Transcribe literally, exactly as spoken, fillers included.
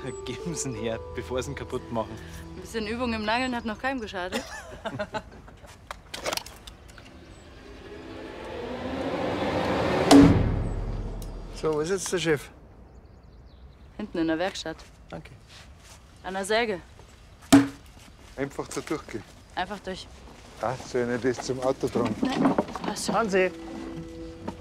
Geben Sie ihn her, bevor Sie ihn kaputt machen. Ein bisschen Übung im Nageln hat noch keinem geschadet. So, wo ist jetzt der Chef? Hinten in der Werkstatt. Danke. An der Säge. Einfach so durchgehen. Einfach durch. Ach, soll ich nicht das zum Auto tragen? Nein. Was? Hansi!